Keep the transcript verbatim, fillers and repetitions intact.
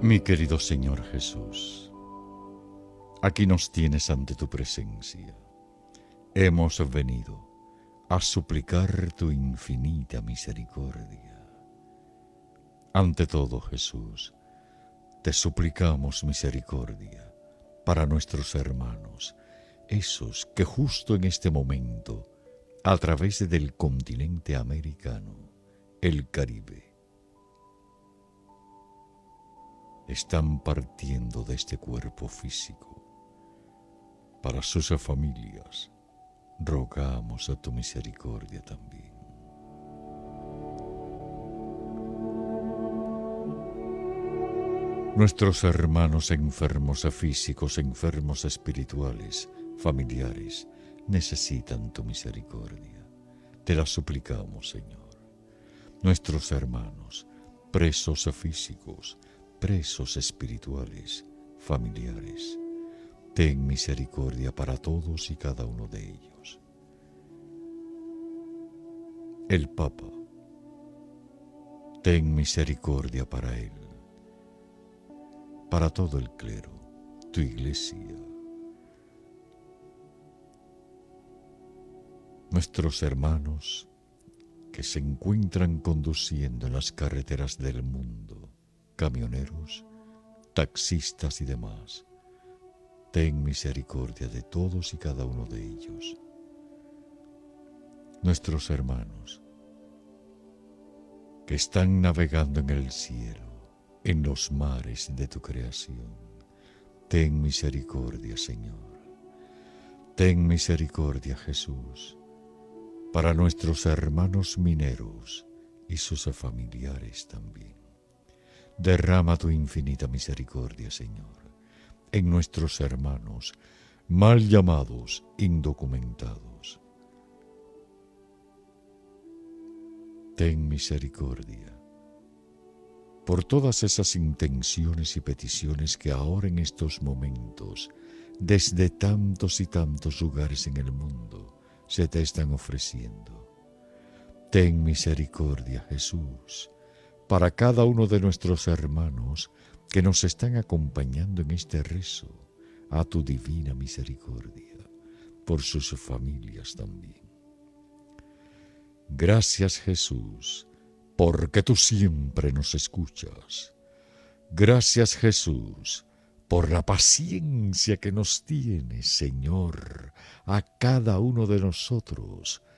Mi querido Señor Jesús, aquí nos tienes ante tu presencia. Hemos venido a suplicar tu infinita misericordia. Ante todo, Jesús, te suplicamos misericordia para nuestros hermanos, esos que justo en este momento, a través del continente americano, el Caribe, están partiendo de este cuerpo físico. Para sus familias, rogamos a tu misericordia también. Nuestros hermanos enfermos físicos, enfermos espirituales, familiares, necesitan tu misericordia. Te la suplicamos, Señor. Nuestros hermanos, presos físicos, presos espirituales, familiares, ten misericordia para todos y cada uno de ellos. El Papa, ten misericordia para él, para todo el clero, tu iglesia, nuestros hermanos que se encuentran conduciendo en las carreteras del mundo, camioneros, taxistas y demás. Ten misericordia de todos y cada uno de ellos. Nuestros hermanos que están navegando en el cielo, en los mares de tu creación. Ten misericordia, Señor. Ten misericordia, Jesús, para nuestros hermanos mineros y sus familiares también. Derrama tu infinita misericordia, Señor, en nuestros hermanos mal llamados, indocumentados. Ten misericordia por todas esas intenciones y peticiones que ahora en estos momentos, desde tantos y tantos lugares en el mundo, se te están ofreciendo. Ten misericordia, Jesús, para cada uno de nuestros hermanos que nos están acompañando en este rezo a tu divina misericordia, por sus familias también. Gracias, Jesús, porque tú siempre nos escuchas. Gracias, Jesús, por la paciencia que nos tienes, Señor, a cada uno de nosotros,